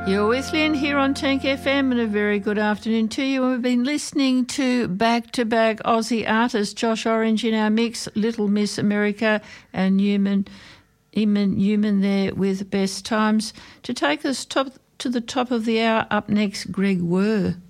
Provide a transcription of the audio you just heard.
You're with Lynn here on Tank FM, and a very good afternoon to you. We've been listening to back-to-back Aussie artists, Josh Orange in our mix, Little Miss America, and Newman there with Best Times. To take us to the top of the hour, up next, Greg Wurr.